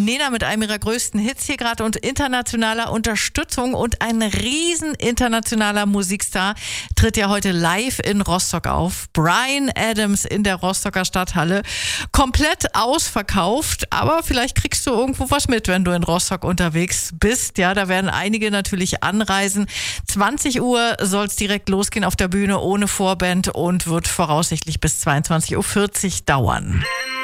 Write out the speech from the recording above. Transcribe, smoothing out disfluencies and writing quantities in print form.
Nena mit einem ihrer größten Hits hier gerade und internationaler Unterstützung. Und ein riesen internationaler Musikstar tritt ja heute live in Rostock auf. Bryan Adams in der Rostocker Stadthalle. Komplett ausverkauft, aber vielleicht kriegst du irgendwo was mit, wenn du in Rostock unterwegs bist. Ja, da werden einige natürlich anreisen. 20 Uhr soll es direkt losgehen auf der Bühne ohne Vorband und wird voraussichtlich bis 22:40 Uhr dauern.